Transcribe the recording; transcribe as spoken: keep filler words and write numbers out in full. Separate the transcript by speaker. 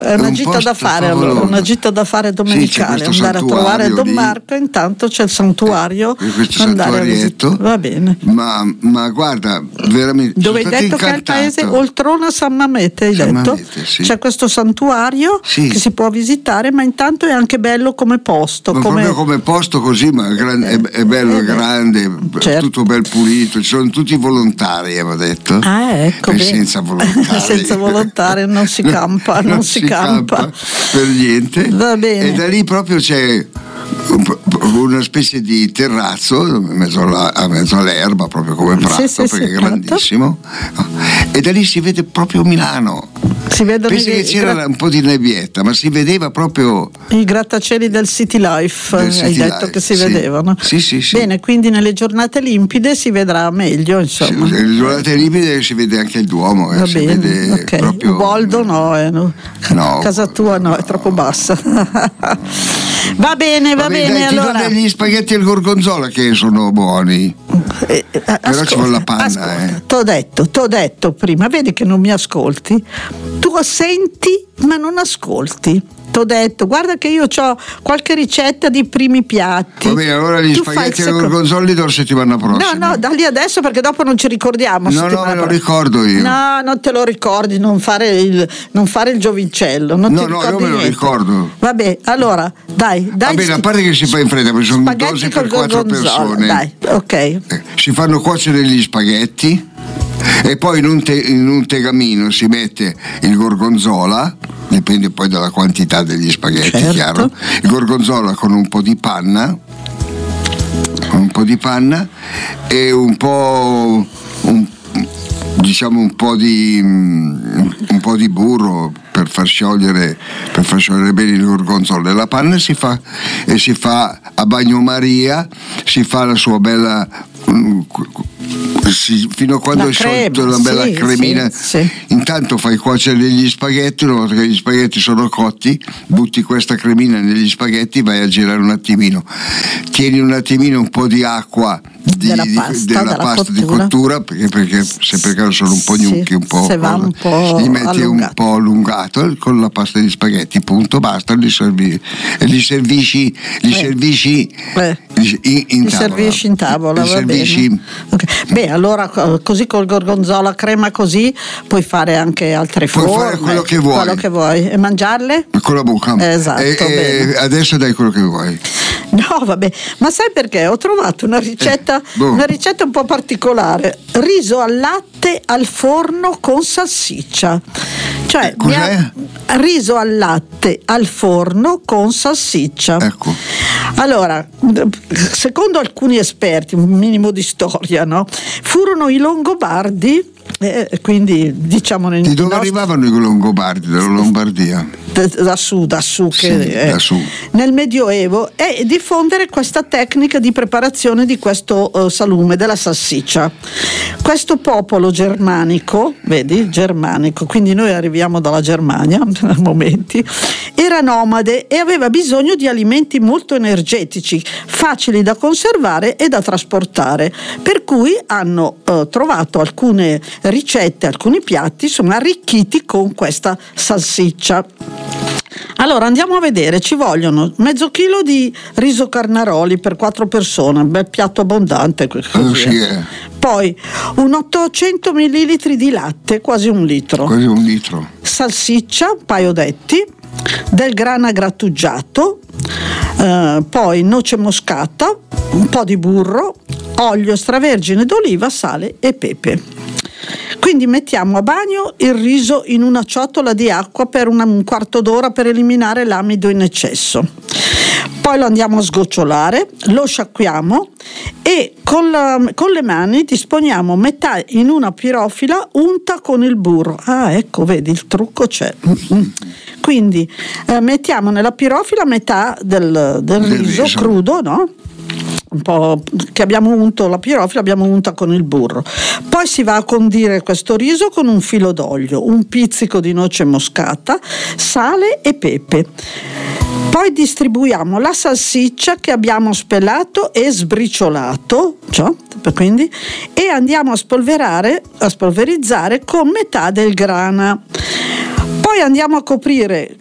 Speaker 1: È una gita da fare, allora, una gita da fare domenicale, sì, andare a trovare Don lì. Marco, intanto c'è il santuario,
Speaker 2: eh, questo
Speaker 1: andare
Speaker 2: santuarietto,
Speaker 1: va bene.
Speaker 2: Ma, ma guarda, veramente
Speaker 1: dove hai detto
Speaker 2: incantato.
Speaker 1: Che è il paese Oltrona San Mamete, hai
Speaker 2: San
Speaker 1: detto?
Speaker 2: Mamete, sì.
Speaker 1: C'è questo santuario sì. che si può visitare, ma intanto è anche bello come posto.
Speaker 2: Ma
Speaker 1: come...
Speaker 2: proprio come posto così, ma è, gran, è, è bello, eh, è grande, certo. Tutto ben pulito, ci sono tutti volontari, abbiamo detto.
Speaker 1: Ah, ecco.
Speaker 2: Senza volontari.
Speaker 1: senza volontari non si campa, non, non si, si campa. campa
Speaker 2: per niente.
Speaker 1: Va bene.
Speaker 2: E da lì proprio c'è una specie di terrazzo a mezzo, alla, a mezzo all'erba, proprio come prato,
Speaker 1: sì, sì,
Speaker 2: perché
Speaker 1: sì,
Speaker 2: è grandissimo. E da lì si vede proprio Milano.
Speaker 1: Si vedono
Speaker 2: Pensi
Speaker 1: i,
Speaker 2: che c'era gra- un po' di nebbietta, ma si vedeva proprio
Speaker 1: i grattacieli del City Life,
Speaker 2: del City
Speaker 1: hai detto
Speaker 2: Life,
Speaker 1: che si
Speaker 2: sì.
Speaker 1: vedevano.
Speaker 2: Sì, sì, sì.
Speaker 1: Bene, quindi nelle giornate limpide si vedrà meglio, insomma.
Speaker 2: Sì, nelle giornate limpide si vede anche il Duomo, eh,
Speaker 1: Va
Speaker 2: si
Speaker 1: bene,
Speaker 2: vede
Speaker 1: okay.
Speaker 2: proprio.
Speaker 1: Uboldo no, eh, no.
Speaker 2: no,
Speaker 1: casa tua no, è troppo bassa. Va bene, va, va bene,
Speaker 2: dai,
Speaker 1: allora.
Speaker 2: Ti do degli spaghetti al gorgonzola che sono buoni.
Speaker 1: Eh,
Speaker 2: Però
Speaker 1: ascolta,
Speaker 2: ci vuole la panna,
Speaker 1: ascolta,
Speaker 2: eh.
Speaker 1: T'ho detto, t'ho detto prima, vedi che non mi ascolti? Tu senti ma non ascolti. T'ho detto, guarda che io ho qualche ricetta di primi piatti.
Speaker 2: Va bene, allora gli
Speaker 1: tu
Speaker 2: spaghetti al gorgonzola li do la settimana prossima.
Speaker 1: No, no, da lì adesso perché dopo non ci ricordiamo.
Speaker 2: No, no, me lo ricordo io.
Speaker 1: No, non te lo ricordi, non fare il, non fare il giovincello. Non
Speaker 2: no,
Speaker 1: ti
Speaker 2: no, io me lo
Speaker 1: niente.
Speaker 2: ricordo.
Speaker 1: Vabbè, allora, dai, dai.
Speaker 2: Va bene,
Speaker 1: sti...
Speaker 2: a parte che si fa in fretta, perché sono
Speaker 1: spaghetti
Speaker 2: dosi per quattro persone.
Speaker 1: Dai, ok.
Speaker 2: Eh, si fanno cuocere gli spaghetti e poi in un, te- in un tegamino si mette il gorgonzola. Dipende poi dalla quantità degli spaghetti,
Speaker 1: certo.
Speaker 2: chiaro. Il gorgonzola con un po' di panna, un po' di panna e un po' un, diciamo un po' di un po' di burro per far sciogliere per far sciogliere bene il gorgonzola. E la panna si fa e si fa a bagnomaria, si fa la sua bella Si, fino a quando è sciolto una bella
Speaker 1: sì,
Speaker 2: cremina
Speaker 1: sì, sì.
Speaker 2: Intanto fai cuocere gli spaghetti, una volta che gli spaghetti sono cotti butti questa cremina negli spaghetti, vai a girare un attimino, tieni un attimino un po' di acqua di,
Speaker 1: della
Speaker 2: di,
Speaker 1: pasta,
Speaker 2: della
Speaker 1: della
Speaker 2: pasta
Speaker 1: cottura.
Speaker 2: di cottura perché, perché se per caso sono un po' gnocchi,
Speaker 1: sì,
Speaker 2: un po',
Speaker 1: se va un po'
Speaker 2: gli metti
Speaker 1: allungato.
Speaker 2: un po' allungato con la pasta di spaghetti, punto, basta, li, servi, e li servisci li
Speaker 1: eh.
Speaker 2: servisci
Speaker 1: eh.
Speaker 2: in, in
Speaker 1: li
Speaker 2: tavola
Speaker 1: servisci in tavola,
Speaker 2: li
Speaker 1: va
Speaker 2: servisci...
Speaker 1: bene. Okay. Beh, allora così col gorgonzola crema così puoi fare anche altre
Speaker 2: puoi
Speaker 1: forme,
Speaker 2: fare quello che vuoi,
Speaker 1: quello che vuoi e mangiarle
Speaker 2: con la bocca.
Speaker 1: Esatto,
Speaker 2: e, e adesso dai quello che vuoi.
Speaker 1: No, vabbè, ma sai perché? Ho trovato una ricetta,
Speaker 2: eh, boh.
Speaker 1: una ricetta un po' particolare: riso al latte al forno con salsiccia. Cioè,
Speaker 2: Cos'è?
Speaker 1: Ha, riso al latte al forno con salsiccia.
Speaker 2: Ecco.
Speaker 1: Allora, secondo alcuni esperti, un minimo di storia, no? Furono i Longobardi. Eh, quindi diciamo nel,
Speaker 2: di dove
Speaker 1: nostri...
Speaker 2: arrivavano i Longobardi? Dalla Lombardia?
Speaker 1: Da, da su, da su,
Speaker 2: sì,
Speaker 1: che, eh,
Speaker 2: da su.
Speaker 1: Nel Medioevo, e diffondere questa tecnica di preparazione di questo uh, salume della salsiccia. Questo popolo germanico, vedi, germanico, quindi noi arriviamo dalla Germania a momenti, era nomade e aveva bisogno di alimenti molto energetici, facili da conservare e da trasportare, per cui hanno uh, trovato alcune ricette, alcuni piatti sono arricchiti con questa salsiccia. Allora andiamo a vedere, ci vogliono mezzo chilo di riso Carnaroli per quattro persone, un bel piatto abbondante così,
Speaker 2: oh, sì, eh.
Speaker 1: Poi un ottocento millilitri di latte, quasi un litro,
Speaker 2: quasi un litro,
Speaker 1: salsiccia, un paio detti, del grana grattugiato, eh, poi noce moscata, un po' di burro, olio extravergine d'oliva, sale e pepe. Quindi mettiamo a bagno il riso in una ciotola di acqua per una, un quarto d'ora per eliminare l'amido in eccesso. Poi lo andiamo a sgocciolare, lo sciacquiamo e con, la, con le mani disponiamo metà in una pirofila unta con il burro. Ah, ecco, vedi, il trucco c'è. Quindi eh, mettiamo nella pirofila metà del, del, del riso, riso crudo, no? Un po' che abbiamo unto la pirofila, abbiamo unta con il burro. Poi si va a condire questo riso con un filo d'olio, un pizzico di noce moscata, sale e pepe. Poi distribuiamo la salsiccia che abbiamo spellato e sbriciolato, cioè, quindi, e andiamo a spolverare, a spolverizzare con metà del grana. Poi andiamo a coprire